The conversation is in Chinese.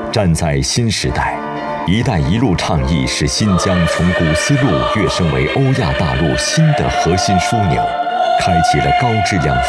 站在新时代，“一带一路”倡议使新疆从古丝路跃升为欧亚大陆新的核心枢纽，开启了高质量